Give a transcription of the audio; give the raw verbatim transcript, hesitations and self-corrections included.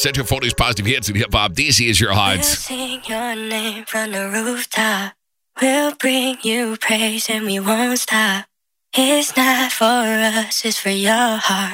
percent of forties positive hits in hip hop. This is your We'll odds. sing your name from the rooftop. We'll bring you praise and we won't stop. It's not for us, it's for your heart.